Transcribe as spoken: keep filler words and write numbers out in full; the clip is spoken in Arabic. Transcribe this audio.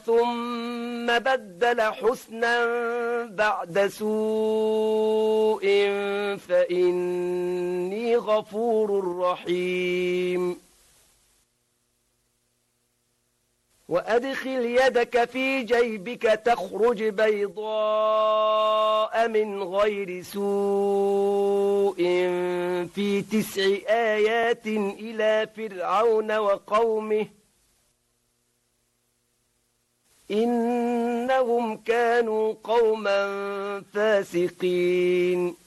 ثم بدل حسنا بعد سوء فإني غفور رحيم وأدخل يدك في جيبك تخرج بيضاء من غير سوء في تسع آيات إلى فرعون وقومه إنهم كانوا قوما فاسقين